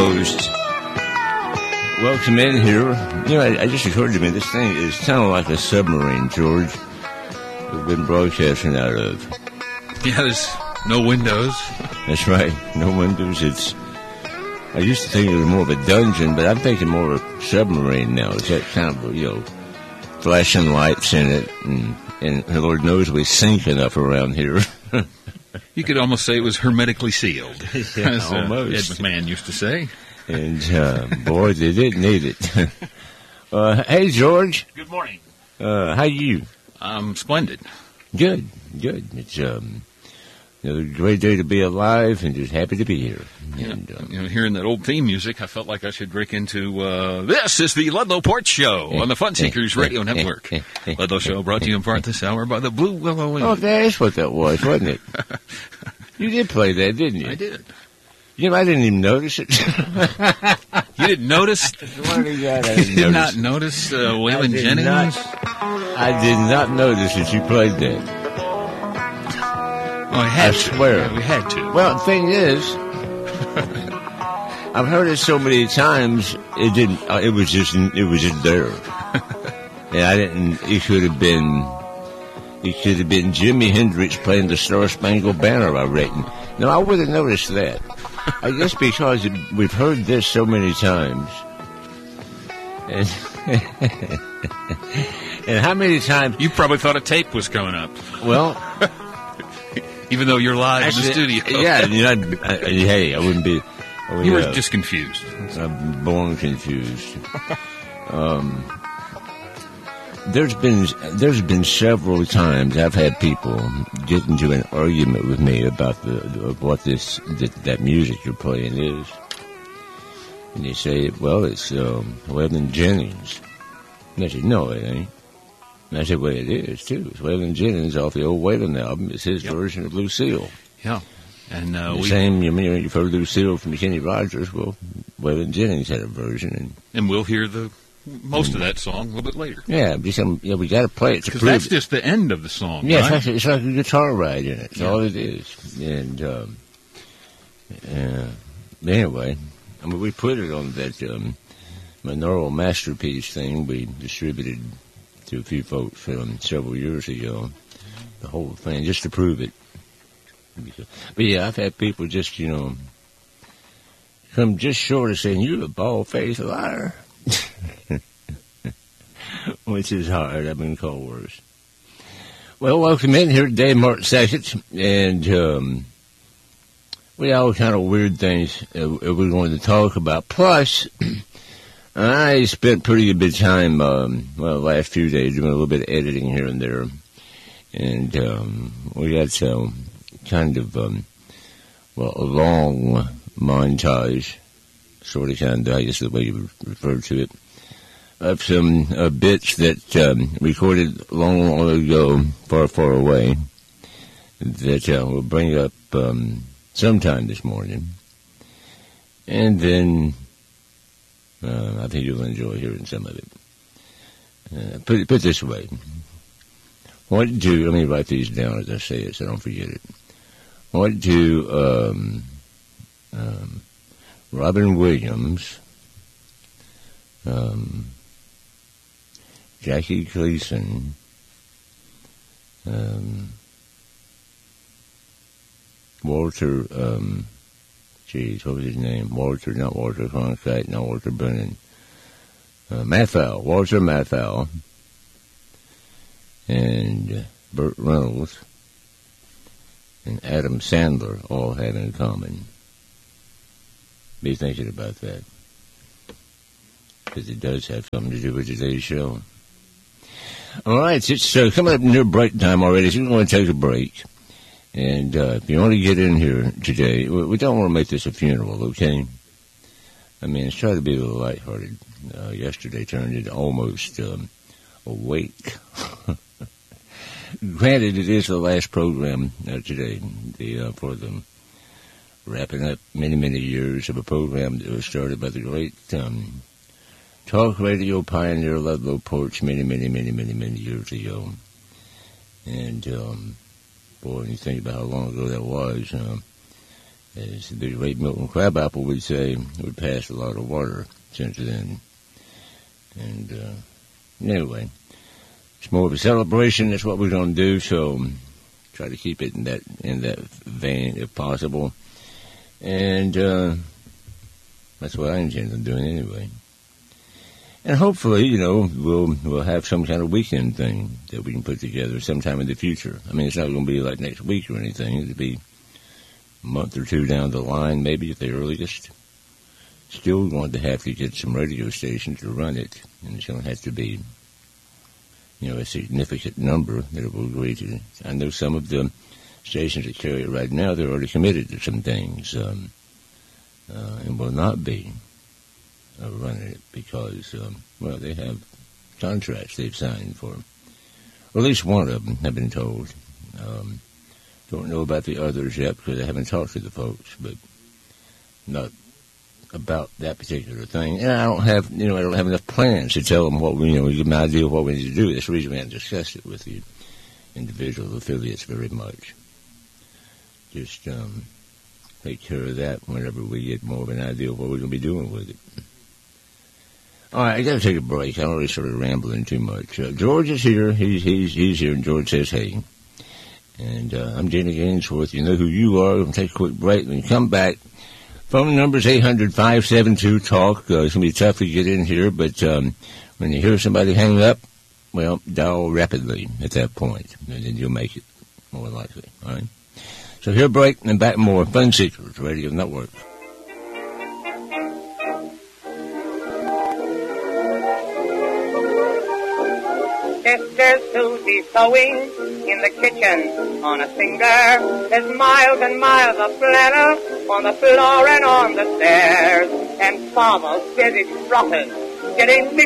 closed. Welcome in here. You know, I just occurred to me, this thing is kind of like a submarine, George. We've been broadcasting out of. Yeah, there's no windows. That's right, no windows. I used to think it was more of a dungeon, but I'm thinking more of a submarine now. It's that kind of, flashing lights in it, and Lord knows we sink enough around here. You could almost say it was hermetically sealed, Yeah, as almost. Ed McMahon used to say. And, boy, they didn't need it. Hey, George. Good morning. How you? I'm splendid. Good. It's, a great day to be alive and just happy to be here. Yeah. And, Hearing that old theme music, I felt like I should break into, this is the Ludlow Porch Show on the Fun Seekers Radio Network. Ludlow Show brought to you in part this hour by the Blue Willow Inn. Oh, that's what that was, wasn't it? You did play that, didn't you? I did. I didn't even notice it. You didn't notice? Swear to God, I You didn't did notice. not notice Waylon I did Jennings? I did not notice that you played that. Oh, I had I to. swear. Yeah, we had to. Well, the thing is, I've heard it so many times. It didn't. It was just there. And I didn't. It could have been. It could have been Jimi Hendrix playing the Star Spangled Banner, I reckon. No, I would have noticed that. I guess because we've heard this so many times. And, and how many times? You probably thought a tape was coming up, Well, even though you're live in the studio. Yeah, hey, I wouldn't be. You were just confused. I'm born confused. There's been several times I've had people get into an argument with me about what that music you're playing is, and they say, "Well, it's Waylon Jennings." And I said, "No, it ain't." And I said, "Well, it is too. It's Waylon Jennings off the old Waylon album. It's his version of Lucille." Yeah, and the same. You've heard Lucille from Kenny Rogers. Well, Waylon Jennings had a version, and we'll hear most of that song a little bit later. Yeah, we got to play it to prove that's it. just the end of the song. Yeah, right? it's like a guitar ride in it. That's all it is. And anyway, we put it on that Monaural Masterpiece thing we distributed to a few folks several years ago. The whole thing, just to prove it. But yeah, I've had people just come just short of saying you're a bald-faced liar. Which is hard. I've been called worse. Well, welcome in here today, Mark Sessions, and we got all kind of weird things we're going to talk about. Plus, I spent pretty good time, the last few days doing a little bit of editing here and there, and we got kind of a long montage, sort of kind of, I guess the way you refer to it, of some bits that recorded long ago, far away, that we'll bring up sometime this morning. And then I think you'll enjoy hearing some of it. Put it this way. Let me write these down as I say it so I don't forget it. What do Robin Williams, Jackie Gleason, Walter, what was his name? Not Walter Cronkite, not Walter Brennan. Walter Matthau, and Burt Reynolds, and Adam Sandler all have in common. Be thinking about that, because it does have something to do with today's show. All right, it's coming up near break time already, so we're going to take a break. And if you want to get in here today, we don't want to make this a funeral, okay? I mean, let's try to be a little lighthearted. Yesterday turned into almost a wake. Granted, it is the last program today for the wrapping up many years of a program that was started by the great talk radio pioneer Ludlow Porch many years ago. And boy, when you think about how long ago that was, as the great Milton Crabapple would say, would pass a lot of water since then. And anyway, it's more of a celebration. That's what we're going to do. So try to keep it in that vein if possible. And that's what I intend on doing anyway. And hopefully, we'll have some kind of weekend thing that we can put together sometime in the future. I mean, it's not going to be like next week or anything. It'll be a month or two down the line, maybe at the earliest. Still going to have to get some radio stations to run it, and it's going to have to be, a significant number that will agree to it. I know some of the stations that carry it right now, they're already committed to some things, and will not be running it because, they have contracts they've signed for, or at least one of them, have been told. Don't know about the others yet because I haven't talked to the folks, but not about that particular thing. And I don't have enough plans to tell them what give them an idea of what we need to do. That's the reason we haven't discussed it with the individual affiliates very much. Just take care of that whenever we get more of an idea of what we're going to be doing with it. All right, I got to take a break. I already started rambling too much. George is here. He's here, and George says, hey. And I'm Danny Gainsworth. You know who you are. We're going to take a quick break. When you come back, phone number's 800-572-TALK. It's going to be tough to get in here, but when you hear somebody hang up, well, dial rapidly at that point, and then you'll make it, more likely. All right? So here, break, and back more Fun Seekers Radio Network. Sister Susie sewing in the kitchen on a singer. There's miles and miles of flannel on the floor and on the stairs. And Farmer's busy frotting, getting